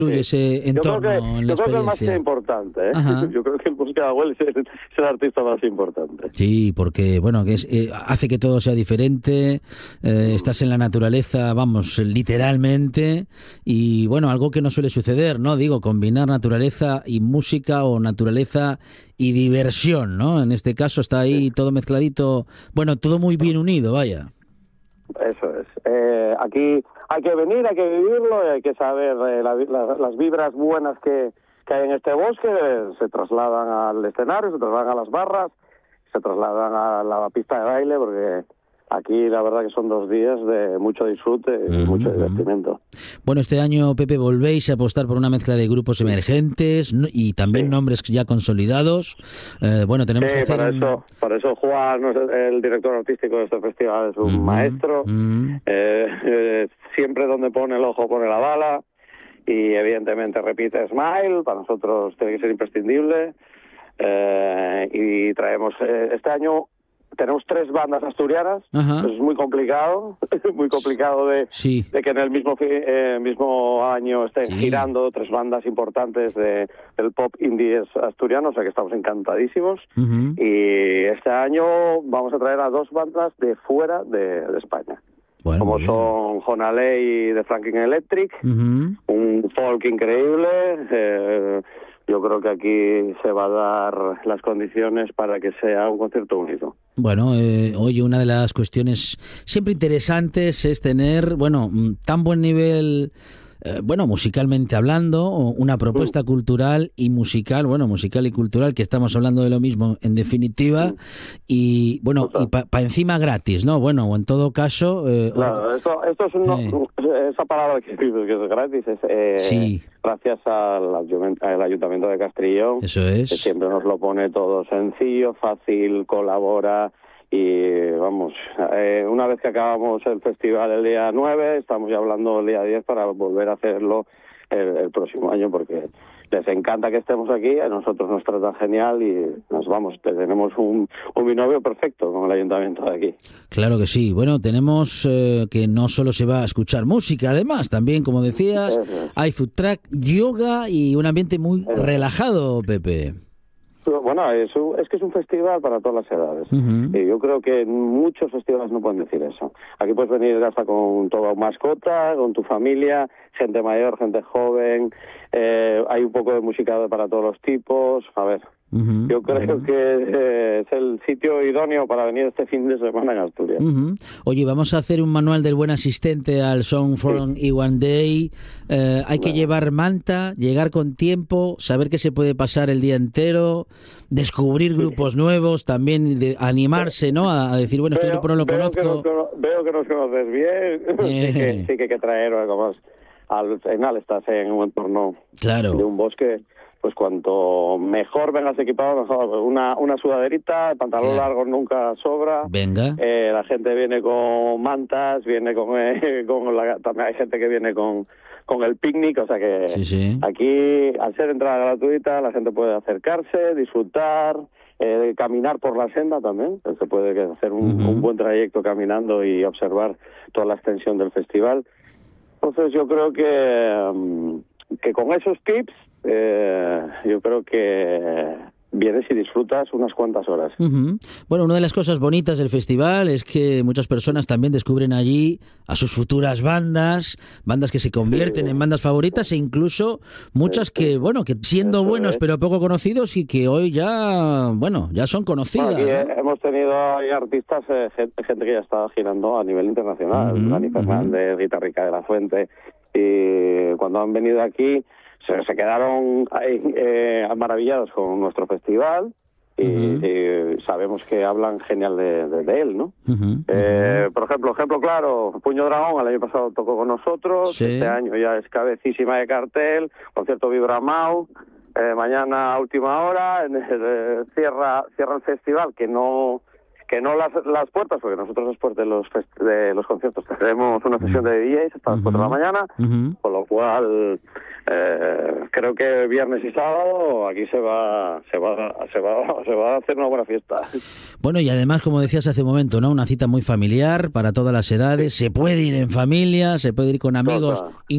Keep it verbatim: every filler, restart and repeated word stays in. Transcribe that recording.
Sí. Ese entorno yo creo que, en la yo creo que el más experiencia. importante, ¿eh? Ajá. Yo creo que el música de Agüel es, el- es el artista más importante. Sí, porque bueno, que es, eh, hace que todo sea diferente, eh, estás en la naturaleza, vamos, literalmente, y bueno, algo que no suele suceder, ¿no? Digo, combinar naturaleza y música o naturaleza y diversión, ¿no? En este caso está ahí Sí. todo mezcladito, bueno, todo muy bien unido, vaya. Eso es. Eh, aquí hay que venir, hay que vivirlo, y hay que saber eh, la- la- las vibras buenas que, que hay en este bosque, eh, se trasladan al escenario, se trasladan a las barras, se trasladan a la pista de baile, porque aquí la verdad que son dos días de mucho disfrute y Ujú, mucho ujú. divertimento. Bueno, este año, Pepe, volvéis a apostar por una mezcla de grupos emergentes ¿no? y también Sí. nombres ya consolidados. Eh, bueno, tenemos Sí, que hacer para un- eso, para eso Juan, el director artístico de este festival, es un Ujú, maestro. ujú. Eh, eh, siempre donde pone el ojo pone la bala, y evidentemente repite Smile, para nosotros tiene que ser imprescindible. Eh, y traemos, eh, este año tenemos tres bandas asturianas. Ajá. Es muy complicado, muy complicado de, Sí. de que en el mismo fi- eh, mismo año estén Sí. girando tres bandas importantes de, del pop indie asturiano, o sea que estamos encantadísimos. Ujú. Y este año vamos a traer a dos bandas de fuera de, de España, Bueno, como muy bien. son Jonalei de Franklin Electric, Ujú. un folk increíble. eh, yo creo que aquí se va a dar las condiciones para que sea un concierto único. Bueno, eh, oye, una de las cuestiones siempre interesantes es tener, bueno, mm, tan buen nivel, eh, bueno, musicalmente hablando, o una propuesta cultural y musical, bueno, musical y cultural, que estamos hablando de lo mismo en definitiva, Mm. y bueno, y Total. para encima gratis, ¿no? Bueno, o en todo caso... eh, Claro, esto, esto es uno- Eh. esa palabra que dices que es gratis, es eh, Sí. gracias al, ayunt- al Ayuntamiento de Castrillón, Eso que es. siempre nos lo pone todo sencillo, fácil, colabora. Y vamos, eh, una vez que acabamos el festival el día nueve, estamos ya hablando el día diez para volver a hacerlo el, el próximo año, porque les encanta que estemos aquí, a nosotros nos tratan genial y nos vamos, tenemos un, un binomio perfecto con el ayuntamiento de aquí. Claro que sí. Bueno, tenemos eh, que no solo se va a escuchar música, además, también, como decías, Eso es. hay food truck, yoga y un ambiente muy Eso es. relajado, Pepe. Bueno, es, un- es que es un festival para todas las edades. Ujú. Y yo creo que muchos festivales no pueden decir eso. Aquí puedes venir hasta con tu mascota, con tu familia, gente mayor, gente joven. Eh, hay un poco de música para todos los tipos. A ver, Ujú, yo creo ujú. que eh, es el sitio idóneo para venir este fin de semana en Asturias. Ujú. Oye, vamos a hacer un manual del buen asistente al Song from E One Day. Eh, hay que Bueno. llevar manta, llegar con tiempo, saber que se puede pasar el día entero, descubrir grupos nuevos, también de animarse, ¿no? A, a decir, bueno, este grupo no lo veo que nos, conozco. cono- veo que nos conoces bien. sí, que, sí que hay que traer algo más. Al final estás en un entorno Claro. de un bosque, pues cuanto mejor vengas equipado, mejor. Una, una sudaderita, el pantalón Claro. largo nunca sobra. Venga. Eh, la gente viene con mantas, viene con, eh, con la, también hay gente que viene con, con el picnic, o sea que Sí, sí. aquí, al ser entrada gratuita, la gente puede acercarse, disfrutar, eh, caminar por la senda también. Se puede hacer un, Ujú. un buen trayecto caminando y observar toda la extensión del festival. Entonces yo creo que, mm, que con esos tips, eh, yo creo que vienes y disfrutas unas cuantas horas. Ujú. Bueno, una de las cosas bonitas del festival es que muchas personas también descubren allí a sus futuras bandas, bandas que se convierten Sí. en bandas favoritas e incluso muchas Sí, sí. que, bueno, que siendo Eso buenos es. pero poco conocidos y que hoy ya, bueno, ya son Bueno, conocidas, aquí eh, ¿no? hemos tenido ahí artistas, eh, gente, gente que ya está girando a nivel internacional, Ujú, Dani ujú. Fernández, Guitarrica de la Fuente, y cuando han venido aquí se, se quedaron ahí, eh, maravillados con nuestro festival y, Ujú. y sabemos que hablan genial de, de, de él, ¿no? Ujú, Eh, ujú. por ejemplo, ejemplo claro, Puño Dragón el año pasado tocó con nosotros, Sí. este año ya es cabecísima de cartel, concierto Vibramau, eh, mañana a última hora, en el, eh, cierra cierra el festival, que no que no las, las puertas, porque nosotros después de los fest- de los conciertos tenemos una sesión de D Js hasta las cuatro de la mañana, Ujú. con lo cual eh, creo que viernes y sábado aquí se va se va se va se va a hacer una buena fiesta. Bueno, y además, como decías hace un momento, ¿no? Una cita muy familiar para todas las edades. Se puede ir en familia, se puede ir con amigos. Total.